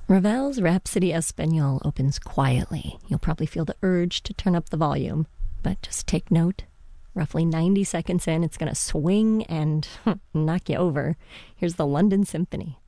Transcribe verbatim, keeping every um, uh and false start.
Ravel's Rhapsody Espagnole opens quietly. You'll probably feel the urge to turn up the volume, but just take note. Roughly ninety seconds in, it's going to swing and knock you over. Here's the London Symphony.